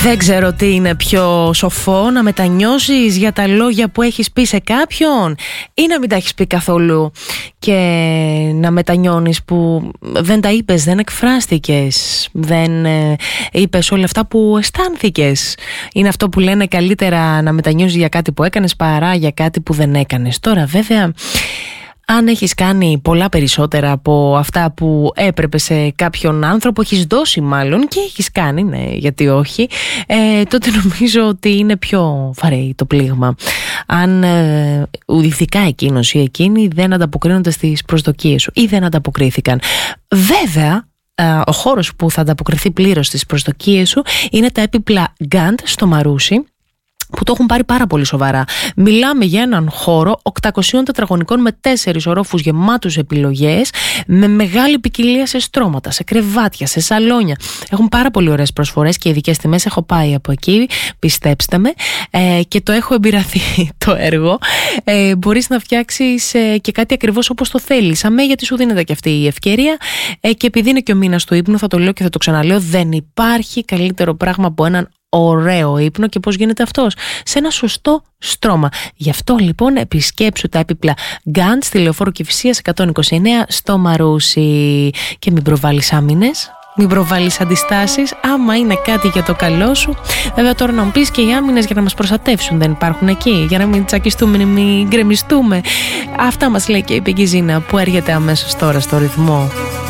Δεν ξέρω τι είναι πιο σοφό, να μετανιώσεις για τα λόγια που έχεις πει σε κάποιον ή να μην τα έχεις πει καθόλου και να μετανιώνεις που δεν τα είπες, δεν εκφράστηκες, δεν είπες όλα αυτά που αισθάνθηκες. Είναι αυτό που λένε καλύτερα να μετανιώσεις για κάτι που έκανες παρά για κάτι που δεν έκανες. Τώρα βέβαια, αν έχεις κάνει πολλά περισσότερα από αυτά που έπρεπε σε κάποιον άνθρωπο, έχεις δώσει μάλλον και έχεις κάνει, ναι, γιατί όχι, τότε νομίζω ότι είναι πιο βαρύ το πλήγμα. Αν ειδικά εκείνος ή εκείνη δεν ανταποκρίνονται στις προσδοκίες σου ή δεν ανταποκρίθηκαν. Βέβαια, ο χώρος που θα ανταποκριθεί πλήρως στις προσδοκίες σου είναι τα έπιπλα Gantt στο Μαρούσι, που το έχουν πάρει πάρα πολύ σοβαρά. Μιλάμε για έναν χώρο 800 τετραγωνικών με 4 ορόφους γεμάτους επιλογές, με μεγάλη ποικιλία σε στρώματα, σε κρεβάτια, σε σαλόνια. Έχουν πάρα πολύ ωραίες προσφορές και ειδικές τιμές. Έχω πάει από εκεί, πιστέψτε με, και το έχω εμπειραθεί το έργο. Μπορείς να φτιάξεις και κάτι ακριβώς όπως το θέλεις. Αμέ, γιατί σου δίνεται και αυτή η ευκαιρία. Και επειδή είναι και ο μήνας του ύπνου, θα το λέω και θα το ξαναλέω, δεν υπάρχει καλύτερο πράγμα από έναν ωραίο ύπνο. Και πώς γίνεται αυτός? Σε ένα σωστό στρώμα. Γι' αυτό λοιπόν επισκέψου τα έπιπλα Gantt στη Λεωφόρο Κηφισίας 129 στο Μαρούσι. Και μην προβάλλεις άμυνες, μην προβάλλεις αντιστάσεις, άμα είναι κάτι για το καλό σου. Βέβαια τώρα να μου πεις, και οι άμυνες για να μας προστατεύσουν δεν υπάρχουν εκεί, για να μην τσακιστούμε, να μην γκρεμιστούμε. Αυτά μας λέει και η Πεγκιζίνα που έρχεται αμέσως τώρα στο ρυθμό.